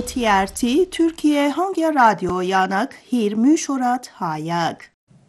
OTRT Türkiye Hangi Radyojának hírműsorát hallják.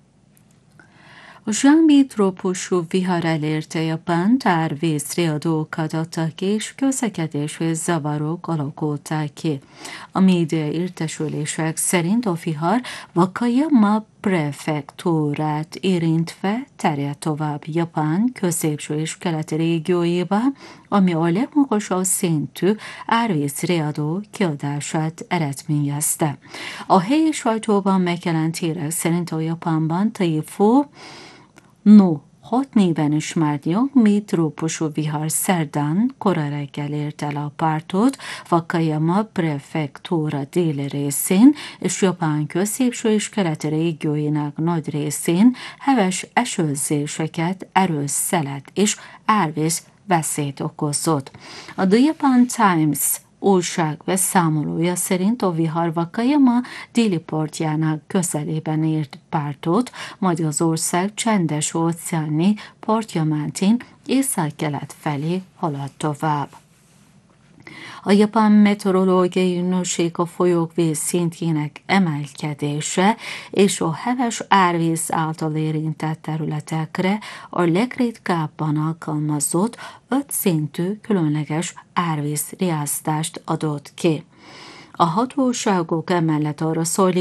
Zsámbi trópusú vihar elérte Japánt, árvízriadókat adtak és közlekedési zavarok alakultak ki. A média értesülések szerint a vihar Wakayama prefektúrát érintve terjed tovább Japán középső és keleti régióiba, ami a legmagasabb szintű árvízriadó kiadását eredményezte. A helyi sajtóban megjelent hírek szerint a Japánban Taifú No 6 néven ismert Yongmi trópusú vihar szerdán kora reggel ért el a pártot Wakayama prefektúra déli részén és Japán középső és keleti régióinak nagy részén heves esőzéseket, erős szelet és árvíz veszélyt okozott. A The Japan Times újság beszámolója szerint a vihar Wakayama déli partjának közelében ért pártot, majd az ország csendes óceáni partja mentén észak-kelet felé haladt tovább. A Japán Meteorológiai Ügynökség a folyók vízszintjének emelkedése és a heves árvíz által érintett területekre a legritkábban alkalmazott 5 szintű különleges árvízriasztást adott ki. A hatóságok emellett arra szólítottak,